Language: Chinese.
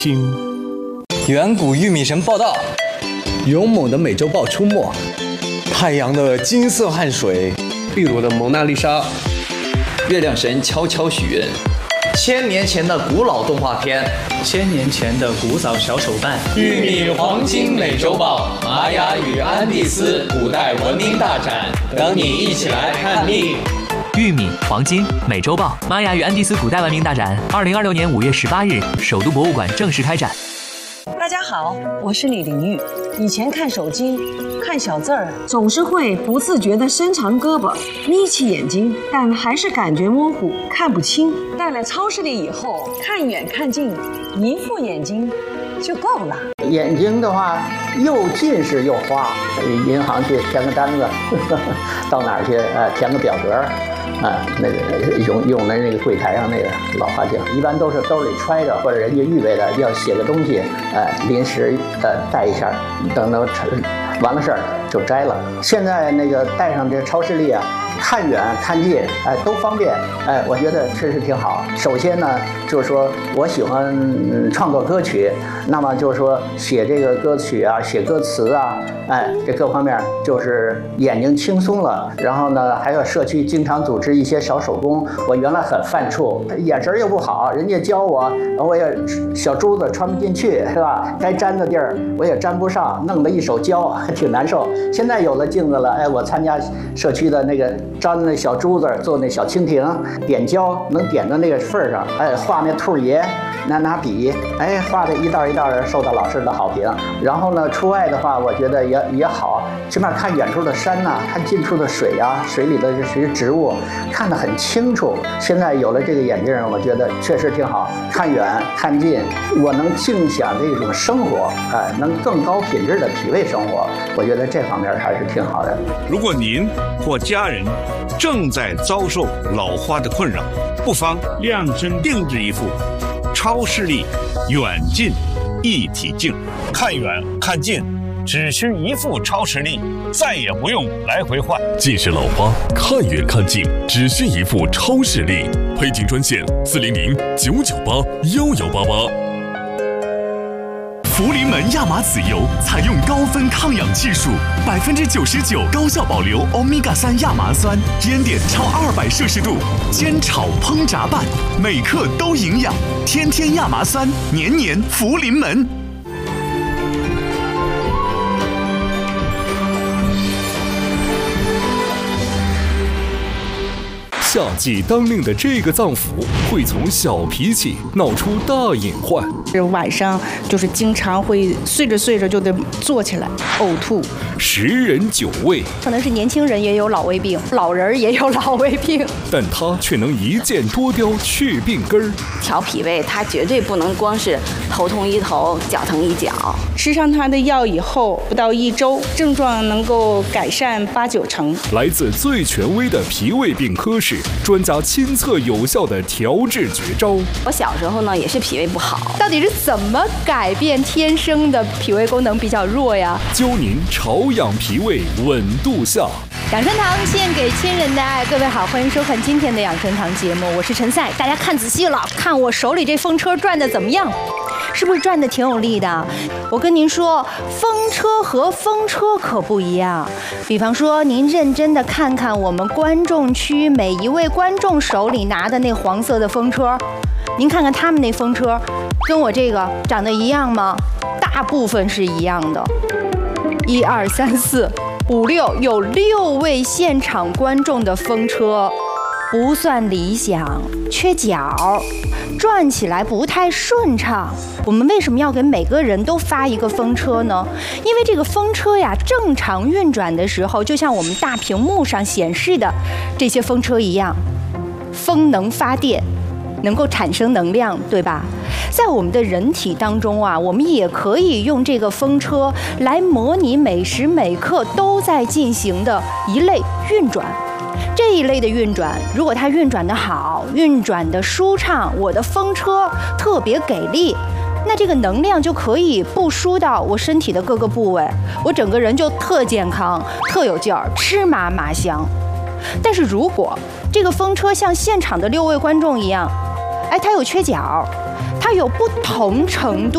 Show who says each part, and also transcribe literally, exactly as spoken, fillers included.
Speaker 1: 听，
Speaker 2: 远古玉米神报道，
Speaker 3: 勇猛的美洲豹出没，
Speaker 2: 太阳的金色汗水，
Speaker 3: 秘鲁的蒙娜丽莎，
Speaker 4: 月亮神悄悄许愿，千年前的古老动画片，
Speaker 5: 千年前的古早小手办，
Speaker 6: 玉米黄金美洲豹，玛雅与安第斯古代文明大展，等你一起来看腻。
Speaker 7: 玉米、黄金、美洲豹、玛雅与安第斯古代文明大展，二零二六年五月十八日，首都博物馆正式开展。
Speaker 8: 大家好，我是李玲玉。以前看手机、看小字儿，总是会不自觉地伸长胳膊、眯起眼睛，但还是感觉模糊，看不清。带来超视力以后，看远看近，一副眼睛就够了。
Speaker 9: 眼睛的话，又近视又花。银行去填个单子，呵呵到哪儿去？呃，填个表格。啊，那个用用的那个柜台上那个老花镜，一般都是兜里揣着，或者人家预备的要写个东西，呃，临时呃带一下，等到完了事儿就摘了。现在那个带上这超视力啊，看远看近，哎，都方便，哎，我觉得确实挺好。首先呢，就是说我喜欢、嗯、创作歌曲，那么就是说写这个歌曲啊，写歌词啊，哎，这各方面就是眼睛轻松了。然后呢，还有社区经常组织一些小手工，我原来很犯怵，眼神又不好，人家教我，我也小珠子穿不进去，是吧？该粘的地儿我也粘不上，弄得一手胶，还挺难受。现在有了镜子了，哎，我参加社区的那个粘那小珠子，做那小蜻蜓，点胶能点到那个份儿上，哎，画那兔爷，拿拿笔，哎，画的一道一道的，受到老师的好评。然后呢，出外的话，我觉得也也好，起码看远处的山呐、啊，看近处的水啊，水里的这些植物，看得很清楚。现在有了这个眼镜，我觉得确实挺好，看远看近，我能尽享这种生活，哎，能更高品质的体味生活。我觉得这方面还是挺好的。
Speaker 1: 如果您或家人正在遭受老花的困扰，不妨量身定制一副超视力远近一体镜，看远看近只需一副超视力，再也不用来回换。
Speaker 10: 近视老花看远看近只需一副超视力，配镜专线四零零九九八幺幺八八。
Speaker 11: 福临门亚麻籽油采用高分抗氧技术，百分之九十九高效保留欧米伽三亚麻酸，烟点超二百摄氏度，煎炒烹炸拌，每克都营养。天天亚麻酸，年年福临门。
Speaker 10: 夏季当令的这个脏腑会从小脾气闹出大隐患，
Speaker 12: 晚上就是经常会睡着睡着就得坐起来呕吐。
Speaker 10: 十人九胃，
Speaker 13: 可能是年轻人也有老胃病，老人也有老胃病，
Speaker 10: 但它却能一箭多雕去病根儿。
Speaker 14: 调脾胃，它绝对不能光是头痛医头，脚疼医脚。
Speaker 12: 吃上它的药以后，不到一周，症状能够改善八九成。
Speaker 10: 来自最权威的脾胃病科室。专家亲测有效的调治绝招。
Speaker 14: 我小时候呢也是脾胃不好，
Speaker 13: 到底是怎么改变天生的脾胃功能比较弱呀？
Speaker 10: 教您潮养脾胃稳度夏。
Speaker 13: 养生堂献给亲人的爱，各位好，欢迎收看今天的养生堂节目，我是陈赛。大家看仔细了，看我手里这风车转的怎么样？是不是转的挺有力的？我跟您说，风车和风车可不一样。比方说，您认真的看看我们观众区每一位观众手里拿的那黄色的风车，您看看他们那风车，跟我这个长得一样吗？大部分是一样的。一二三四五六，有六位现场观众的风车，不算理想，缺角。转起来不太顺畅，我们为什么要给每个人都发一个风车呢？因为这个风车呀，正常运转的时候，就像我们大屏幕上显示的这些风车一样，风能发电，能够产生能量，对吧？在我们的人体当中啊，我们也可以用这个风车来模拟每时每刻都在进行的一类运转。这一类的运转，如果它运转得好，运转得舒畅，我的风车特别给力，那这个能量就可以布输到我身体的各个部位，我整个人就特健康、特有劲儿，吃嘛嘛香。但是如果这个风车像现场的六位观众一样，哎，它有缺角，它有不同程度